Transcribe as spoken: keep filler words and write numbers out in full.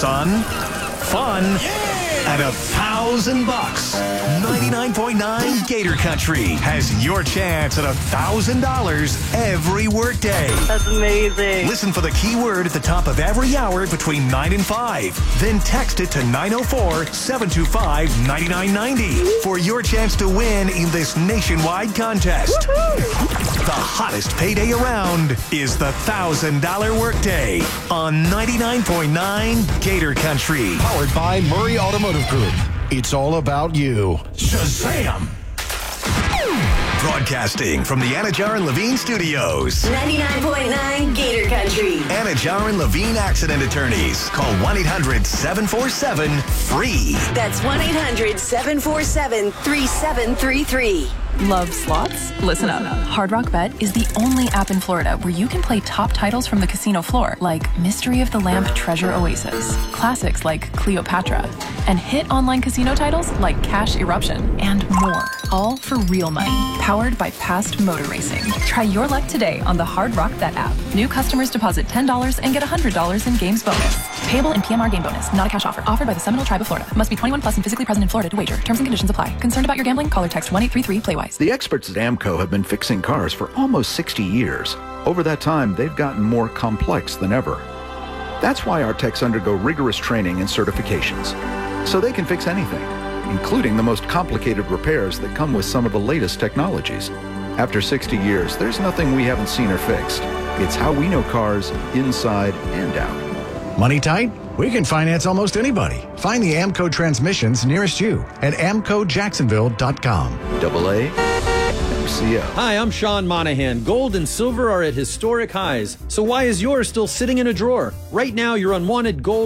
son. Fun at a thousand bucks. ninety-nine point nine Gator Country has your chance at a thousand dollars every workday. That's amazing. Listen for the keyword at the top of every hour between nine and five. Then text it to nine oh four, seven two five, nine nine nine oh for your chance to win in this nationwide contest. Woo-hoo! The hottest payday around is the one thousand dollars workday on ninety-nine point nine Gator Country. Powered by Murray Automotive Group. It's all about you. Shazam! Broadcasting from the Anajar and Levine Studios. ninety-nine point nine Gator Country. Anajar and Levine Accident Attorneys. Call one eight hundred seven four seven FREE. That's one eight hundred seven four seven three seven three three. Love slots? Listen up. Hard Rock Bet is the only app in Florida where you can play top titles from the casino floor, like Mystery of the Lamp Treasure Oasis, classics like Cleopatra, and hit online casino titles like Cash Eruption, and more. All for real money, powered by past motor racing. Try your luck today on the Hard Rock Bet app. New customers deposit ten dollars and get one hundred dollars in games bonus. Payable in P M R game bonus, not a cash offer. Offered by the Seminole Tribe of Florida. Must be twenty-one plus and physically present in Florida to wager. Terms and conditions apply. Concerned about your gambling? Call or text one eight three three play wise. The experts at AMCO have been fixing cars for almost sixty years. Over that time, they've gotten more complex than ever. That's why our techs undergo rigorous training and certifications, so they can fix anything, including the most complicated repairs that come with some of the latest technologies. After sixty years, there's nothing we haven't seen or fixed. It's how we know cars inside and out. Money tight? We can finance almost anybody. Find the AMCO transmissions nearest you at amco jacksonville dot com. Double A, M C O. Hi, I'm Sean Monahan. Gold and silver are at historic highs. So why is yours still sitting in a drawer? Right now, your unwanted gold